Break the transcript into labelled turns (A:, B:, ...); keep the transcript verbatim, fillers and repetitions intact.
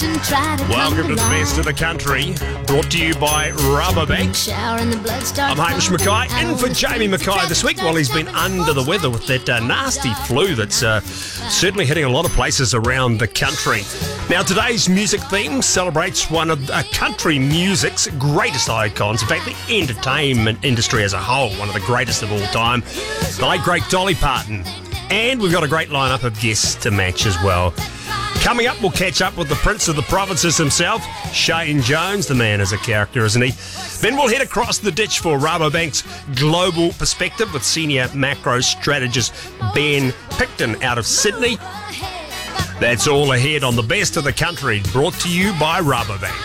A: Welcome to the best of the country, brought to you by Rubberbank. I'm Hamish Mackay, in for Jamie Mackay this week while he's been under the weather with that uh, nasty flu that's uh, certainly hitting a lot of places around the country. Now, today's music theme celebrates one of uh, country music's greatest icons, in fact, the entertainment industry as a whole, one of the greatest of all time, the late great Dolly Parton. And we've got a great lineup of guests to match as well. Coming up, we'll catch up with the Prince of the Provinces himself, Shane Jones. The man is a character, isn't he? Then we'll head across the ditch for Rubberbank's global perspective with senior macro strategist Ben Picton out of Sydney. That's all ahead on the best of the country, brought to you by Rubberbank.